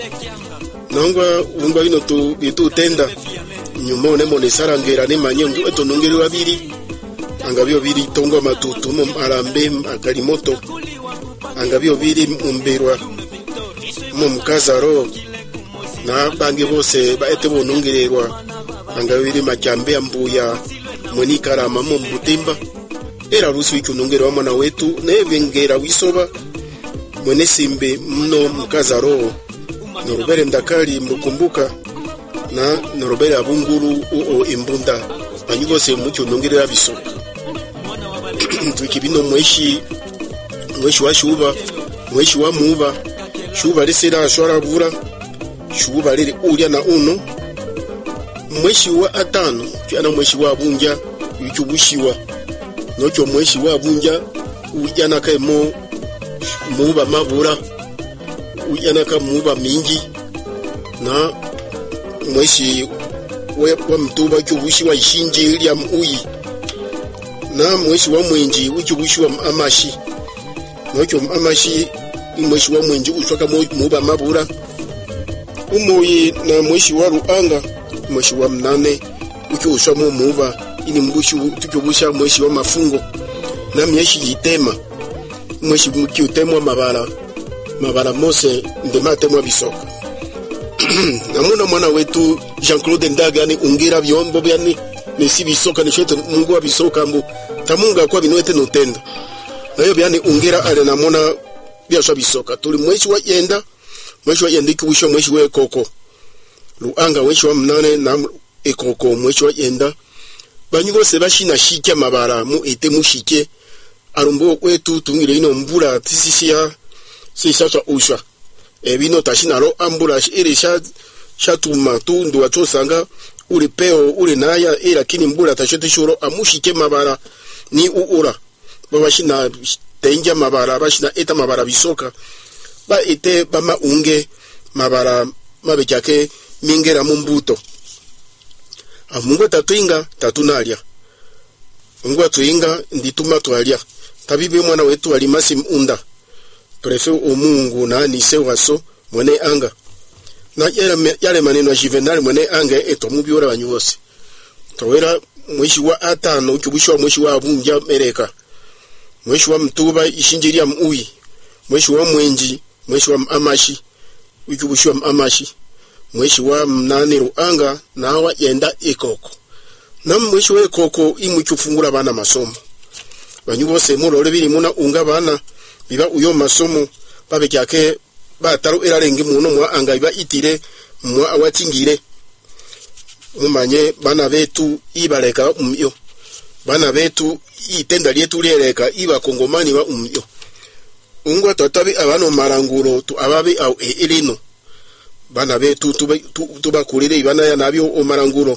nangwa ungwa ino tu tenda nyuma one mone sarangera ne manyengo eto nongeri wabiri angabyo biri tongwa matutu mu arambe akalimoto angabyo biri mumberwa mu mukazaro na bange bose baete bonongererwa angabyo biri majambe ambuya mweni karama mu mbutimba era rusu ikunongerwa mwana wetu nevengera wisoba mwene simbe mno mukazaro norobere ndakali mbukumbuka na norobere abunguru o imbunda banyugo se mucyo nongerera bisoka tukibino mweshi wa shuba mweshi wa muba shuba lesera ashora bura shuba lele ulya na uno mweshi wa atano cyana mweshi wa bunja yicubushiwa nocho mweshi wa bunja ujana kaimo muba mabura ujana ka muba mingi na mweshi wa mtuba cyubushi wa ishinji ilya muyi na mweshi wa mwenji ucyubushi wa amashi nocho amashi mweshi wa mwenji ushaka muba mabura umuyi na mweshi wa ruanga mweshi wa mnane ucyushwa mu muba ini mbushi tucyubusha mweshi wa mafungo na myeshi yitema mweshi mukiutemwa mabara mose ndematemwa bisoka namuna mwana wetu Jean-Claude Ndaga ni ungira byombo byani nesi bisoka ni shete mungu wa bisoka mbu tamunga kwa binwete notenda nayo byani ungira ale namuna byasha bisoka tuli mweshi wa yenda kibusho mweshi wa koko luanga mweshi wa mnane na ekoko mweshi wa yenda banyugo se bashina shike mabara mu ete mushike arumbo kwetu tungire ino mbura tisisia sisasa usha ebino tashinaro ambula ere shatuma tu ndo watosanga uri peo uri naya era kini mbura tashete shoro amushike mabara ni uura babashina tenja mabara bashina eta mabara bisoka ba ete bama unge mabara mabekyake mingera mumbuto amungo tatuinga tatunalia ngwa tuinga ndituma twalia tabibe mwana wetu alimasi munda prefe omungu na nise waso mwene anga na yale maneno ya Juvenal mwene anga eto mubiora banyuose towera mweshi wa atano ukubishwa mweshi wa bunja mereka mweshi wa mtuba ishinjiria muyi mweshi wa mwenji mweshi wa amashi ukubishwa amashi mweshi wa mnane ruanga na wa yenda ekoko na mweshi wa ekoko imucyufungura bana masomo banyubose murore biri muna unga bana biba uyo masomo babekyake bataro erarengi muno mwa anga biba itire mwa awatingire umanye bana betu ibaleka umyo bana betu itenda lyetu lyereka iba kongomani wa umyo ungwa tatabi abano maranguro tu ababe au elino bana betu tubakurire ibana ya nabyo omaranguro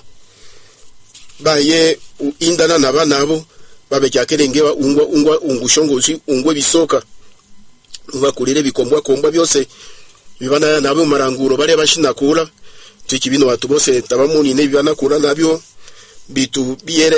baye indana nabana abo babekyakerengewa ungwa ungushongozi ungwe bisoka ubakurire bikombwa byose bibana ya nabyo maranguro bari bashinakura tukibino watu bose tabamuni ne bibana kura nabyo bitu biyere